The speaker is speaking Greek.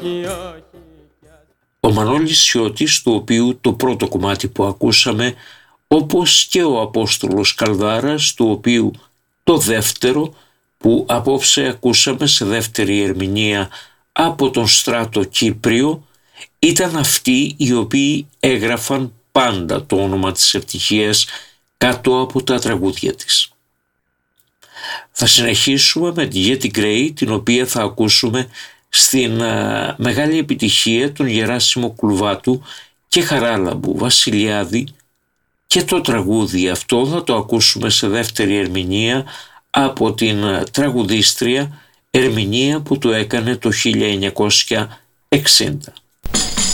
Ο Μανώλης Σιώτης, του οποίου το πρώτο κομμάτι που ακούσαμε, όπως και ο Απόστολος Καλδάρας, του οποίου το δεύτερο που απόψε ακούσαμε σε δεύτερη ερμηνεία από τον Στράτο Κύπριο, ήταν αυτοί οι οποίοι έγραφαν πάντα το όνομα της ευτυχίας κάτω από τα τραγούδια της. Θα συνεχίσουμε με τη Γέτη Γκρέι, την οποία θα ακούσουμε στην μεγάλη επιτυχία των Γεράσιμο Κουλβάτου και Χαράλαμπου Βασιλιάδη, και το τραγούδι αυτό θα το ακούσουμε σε δεύτερη ερμηνεία από την τραγουδίστρια, ερμηνεία που το έκανε το 1960.